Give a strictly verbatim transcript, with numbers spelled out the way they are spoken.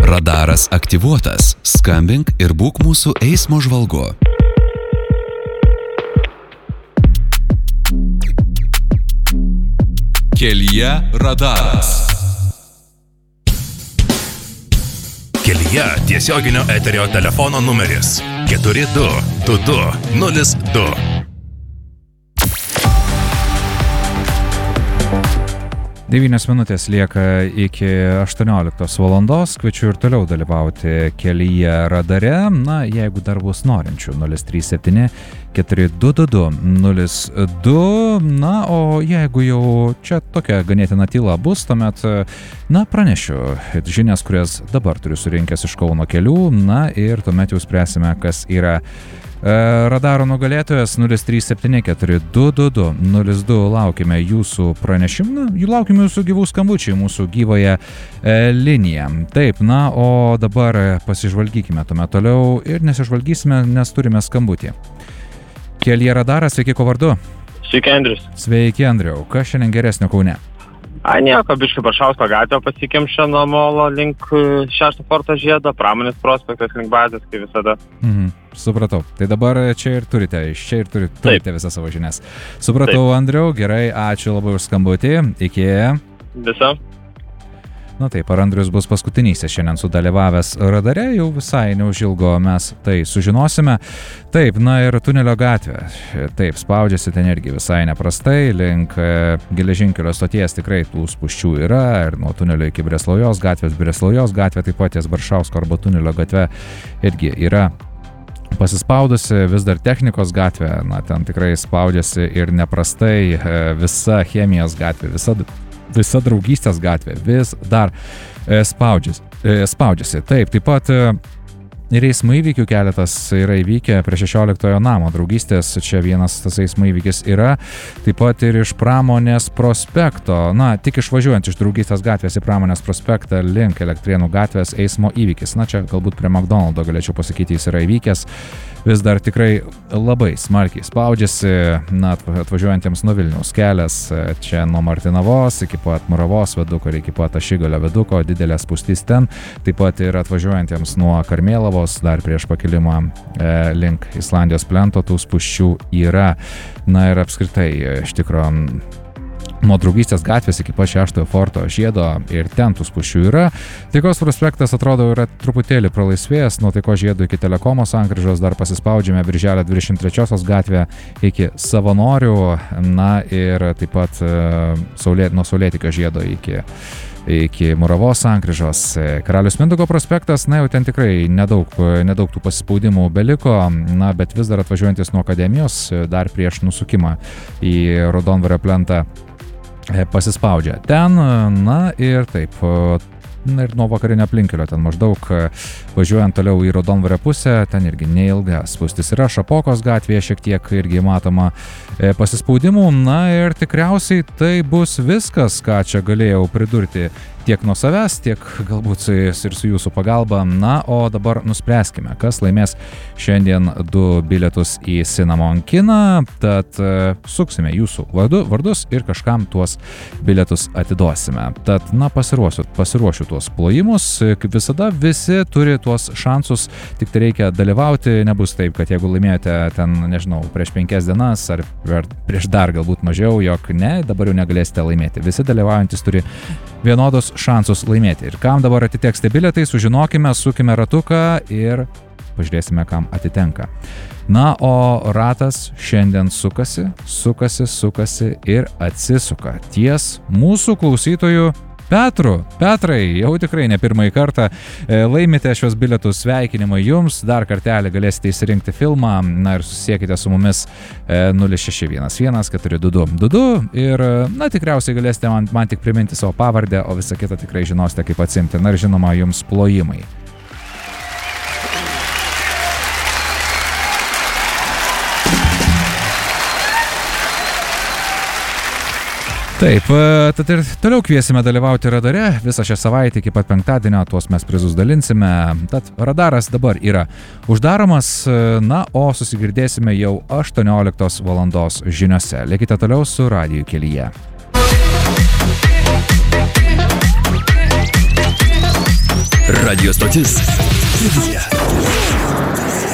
Radaras aktyvuotas. Skambink ir būk mūsų eismo žvalgu. Kelyje radaras. Kelyje tiesioginio eterio telefono numeris keturi du du du nulis du. devynios minutės lieka iki aštuonioliktos valandos. Kviečiu ir toliau dalyvauti Kelyje radare. Na, jeigu dar bus norinčių, nulis trys septyni keturi du du du nulis du. Na, o jeigu jau čia tokia ganėtina tyla bus, tuomet, na, pranešiu žinias, kurias dabar turiu surinkęs iš Kauno kelių. Na, ir tuomet jau spręsime, kas yra radaro nugalėtojas. Nulis trys septyni keturi du du du nulis du. Laukime jūsų pranešimų, jų laukime jūsų gyvų skambučių į mūsų gyvąją e, liniją. Taip, na, o dabar pasižvalgykime tuomet toliau ir nesižvalgysime, nes turime skambutį. Kelyje radaras, sveiki, ko vardu? Sveiki, Andrius. Sveiki, Andriau. Kas šiandien geresnio Kaune? A, nieko, biškai Baršausko gatvę pasikimšę nuo Molo link šešto forto žiedo, Pramonės prospektas link bazės, kaip visada. Mhm, supratau. Tai dabar čia ir turite, iš čia ir turite, turite visą savo žinias. Supratau, taip. Andriau, gerai, ačiū labai už skambutį. Iki. Visa. Na taip, ar Andrius bus paskutinysis šiandien sudalyvavęs radare, jau visai neužilgo mes tai sužinosime. Taip, na ir tunelio gatvė. Taip, spaudžiasi ten irgi visai neprastai, link e, geležinkelio stoties tikrai tų spūsčių yra, ir nuo tunelio iki Breslaujos gatvės, Breslaujos gatvė, taip pat ties Baršausko arba tunelio gatve irgi yra pasispaudusi, vis dar Technikos gatvė, na ten tikrai spaudžiasi ir neprastai, e, visa Chemijos gatvė, visa visa Draugystės gatvė vis dar e, spaudžiasi, e, spaudžiasi. Taip, taip pat e, ir eismo įvykių keletas yra įvykę prie šešioliktojo namo Draugystės, čia vienas tas eismo įvykis yra, taip pat ir iš Pramonės prospekto, na, tik išvažiuojant iš Draugystės gatvės į Pramonės prospektą link Elektrėnų gatvės eismo įvykis. Na, čia galbūt prie McDonald'o galėčiau pasakyti, jis yra įvykęs. Vis dar tikrai labai smarkiai spaudžiasi, na, atvažiuojantiems nuo Vilniaus kelias, čia nuo Martinavos iki pat Muravos viaduko ir iki pat Ašigalio viaduko, didelė spūstis ten, taip pat ir atvažiuojantiems nuo Karmėlavos, dar prieš pakilimą e, link Islandijos plento tų spūsčių yra. Na ir apskritai, iš tikro, nuo Draugystės gatvės iki pat šeštojo forto žiedo ir ten tų spūsčių yra. Taikos prospektas atrodo yra truputėlį pralaisvėjęs, nuo Taikos žiedo iki Telekomo sankryžos dar pasispaudžiame Birželio dvidešimt trečiosios gatvę iki Savanorių, na ir taip pat saulė, nuo Saulėtekio žiedo iki iki Muravos sankryžos. Karalius Mindaugo prospektas, na jau ten tikrai nedaug, nedaug tų pasispaudimų beliko, na bet vis dar atvažiuojantis nuo Akademijos dar prieš nusukimą į Raudondvario plentą pasispaudžia ten, na ir taip, na ir nuo vakarinio aplinkelio ten maždaug važiuojant toliau į Raudondvario pusę, ten irgi neilga spūstis yra, Šapokos gatvėje šiek tiek irgi matoma pasispaudimų, na ir tikriausiai tai bus viskas, ką čia galėjau pridurti tiek nuo savęs, tiek galbūt ir su jūsų pagalba. Na, o dabar nuspręskime, kas laimės šiandien du bilietus į Cinnamon kiną, tad uh, suksime jūsų vardu, vardus ir kažkam tuos bilietus atiduosime. Tad, na, pasiruošiu, pasiruošiu tuos plojimus, kaip visada, visi turi tuos šansus, tik tai reikia dalyvauti, nebus taip, kad jeigu laimėjote ten, nežinau, prieš penkias dienas ar prieš dar galbūt mažiau, jog ne, dabar jau negalėsite laimėti. Visi dalyvaujantis turi vienodus šansus laimėti. Ir kam dabar atiteks tie bilietai, sužinokime, sukime ratuką ir pažiūrėsime, kam atitenka. Na, o ratas šiandien sukasi, sukasi, sukasi ir atsisuka ties mūsų klausytojų Petru. Petrai, jau tikrai ne pirmąjį kartą laimite šios bilietus, sveikinimai jums, dar kartelį galėsite įsirinkti filmą, na ir susiekite su mumis nulis šeši vienas vienas keturi du du du du ir, na, tikriausiai galėsite man, man tik priminti savo pavardę, o visą kitą tikrai žinosite, kaip atsimti, na ir žinoma jums plojimai. Taip, tad ir toliau kviesime dalyvauti radare visą šią savaitę iki pat penktadienio, tuos mes prizus dalinsime. Tad radaras dabar yra uždaromas, na, o susigirdėsime jau aštuonioliktos valandos žiniose. Likite toliau su Radiju Kelyje. Radio stotis. Kilija.